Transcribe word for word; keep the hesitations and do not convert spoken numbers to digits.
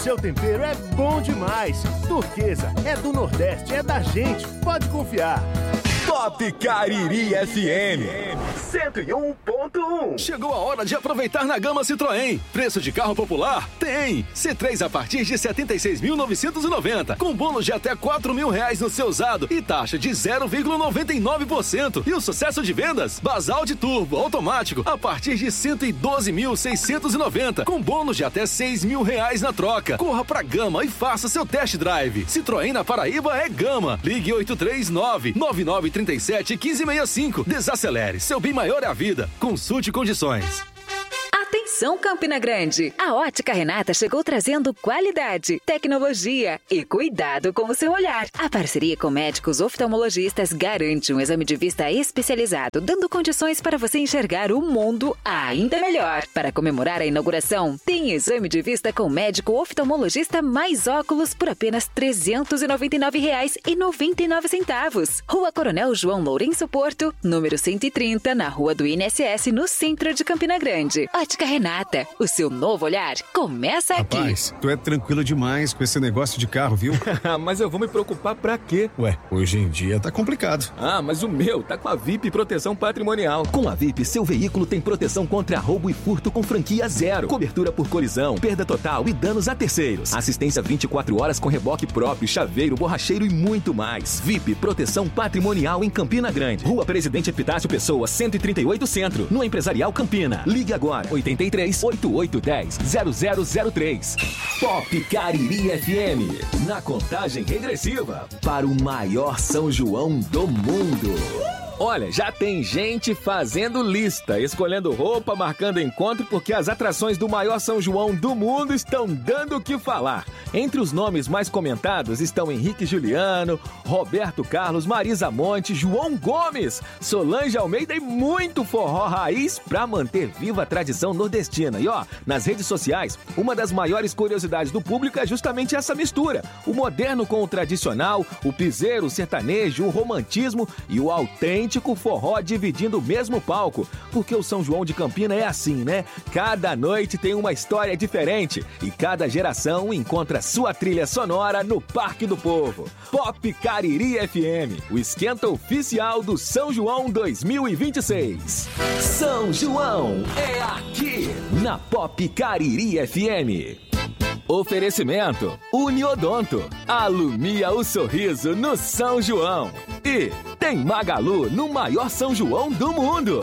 seu tempero é bom demais. Turquesa é do Nordeste, é da gente, pode confiar. Pop Cariri F M cento e um ponto um. Chegou a hora de aproveitar na gama Citroën. Preço de carro popular? Tem! C três a partir de setenta e seis mil novecentos e noventa, com bônus de até quatro mil reais no seu usado e taxa de zero vírgula noventa e nove por cento. E o sucesso de vendas? Basalt Turbo automático a partir de cento e doze mil seiscentos e noventa, com bônus de até seis mil reais na troca. Corra pra Gama e faça seu test drive. Citroën na Paraíba é Gama. Ligue oito três nove, nove nove três sete, um cinco seis cinco. Desacelere. Seu bem maior é a vida. Consulte condições. Atenção, Campina Grande! A Ótica Renata chegou trazendo qualidade, tecnologia e cuidado com o seu olhar. A parceria com médicos oftalmologistas garante um exame de vista especializado, dando condições para você enxergar o mundo ainda melhor. Para comemorar a inauguração, tem exame de vista com médico oftalmologista mais óculos por apenas trezentos e noventa e nove reais e noventa e nove centavos. Rua Coronel João Lourenço Porto, número cento e trinta, na Rua do I N S S, no centro de Campina Grande. Ótica Renata, o seu novo olhar começa aqui. Rapaz, tu é tranquilo demais com esse negócio de carro, viu? Mas eu vou me preocupar pra quê? Ué, hoje em dia tá complicado. Ah, mas o meu tá com a V I P Proteção Patrimonial. Com a V I P, seu veículo tem proteção contra roubo e furto com franquia zero. Cobertura por colisão, perda total e danos a terceiros. Assistência vinte e quatro horas com reboque próprio, chaveiro, borracheiro e muito mais. V I P Proteção Patrimonial em Campina Grande. Rua Presidente Epitácio Pessoa, cento e trinta e oito Centro, no Empresarial Campina. Ligue agora, oito três, oito oito um zero, zero zero zero três. Pop Cariri F M, na contagem regressiva para o maior São João do mundo. Olha, já tem gente fazendo lista, escolhendo roupa, marcando encontro, porque as atrações do maior São João do mundo estão dando o que falar. Entre os nomes mais comentados estão Henrique Juliano, Roberto Carlos, Marisa Monte, João Gomes, Solange Almeida e muito forró raiz pra manter viva a tradição nordestina. E ó, nas redes sociais, uma das maiores curiosidades do público é justamente essa mistura. O moderno com o tradicional, o piseiro, o sertanejo, o romantismo e o autêntico forró dividindo o mesmo palco, porque o São João de Campina é assim, né? Cada noite tem uma história diferente e cada geração encontra sua trilha sonora no Parque do Povo. Pop Cariri F M, o esquenta oficial do São João dois mil e vinte e seis. São João é aqui na Pop Cariri F M. Oferecimento Uniodonto, alumia o sorriso no São João. E tem Magalu no maior São João do mundo.